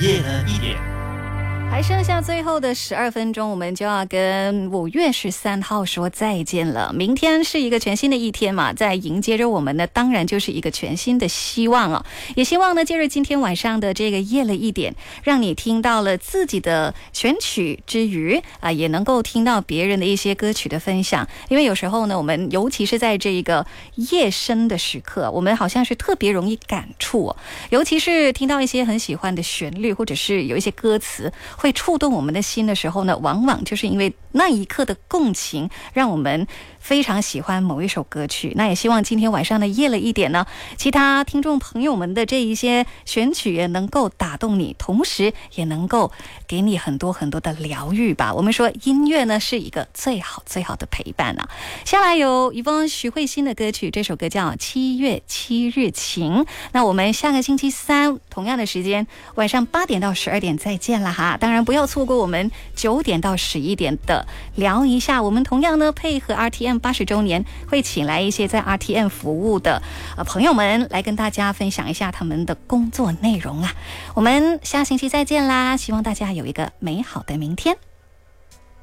夜了一点。 还剩下最后的12分钟，我们就要跟5月13号说再见了。明天是一个全新的一天嘛，在迎接着我们呢，当然就是一个全新的希望啊。也希望呢，借着今天晚上的这个夜了一点，让你听到了自己的选曲之余啊，也能够听到别人的一些歌曲的分享。因为有时候呢，我们尤其是在这个夜深的时刻，我们好像是特别容易感触哦，尤其是听到一些很喜欢的旋律，或者是有一些歌词会触动我们的心的时候呢，往往就是因为那一刻的共情，让我们非常喜欢某一首歌曲。那也希望今天晚上的夜了一点呢，其他听众朋友们的这一些选曲也能够打动你，同时也能够给你很多很多的疗愈吧。我们说音乐呢是一个最好最好的陪伴啊。下来有一封徐慧欣的歌曲，这首歌叫《7月7日晴》。那我们下个星期三同样的时间，晚上8点到12点再见了哈。当然不要错过我们9点到11点的聊一下。我们同样呢配合 RTM 80周年，会请来一些在 RTM 服务的朋友们来跟大家分享一下他们的工作内容啊。我们下星期再见啦，希望大家有一个美好的明天。